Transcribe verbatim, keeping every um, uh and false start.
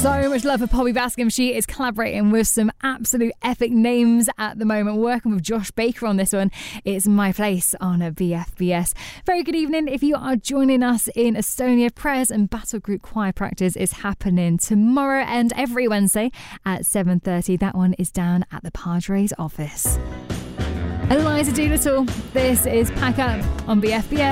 So much love for Poppy Bascom. She is collaborating with some absolute epic names at the moment, working with Josh Baker on this one. It's My Place on a B F B S. Very good evening. If you are joining us in Estonia, prayers and battle group choir practice is happening tomorrow and every Wednesday at seven thirty. That one is down at the Padres office. Eliza Doolittle, this is Pack Up on B F B S.